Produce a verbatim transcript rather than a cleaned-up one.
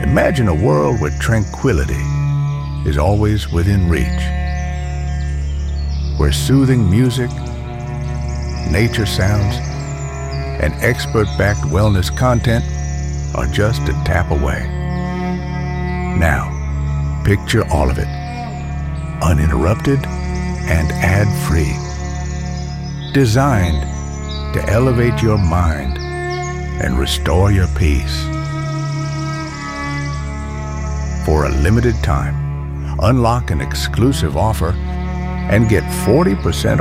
Imagine a world where tranquility is always within reach, where soothing music, nature sounds, and expert-backed wellness content are just a tap away. Now, picture all of it, uninterrupted and ad-free. Designed to elevate your mind and restore your peace. For a limited time, unlock an exclusive offer and get forty percent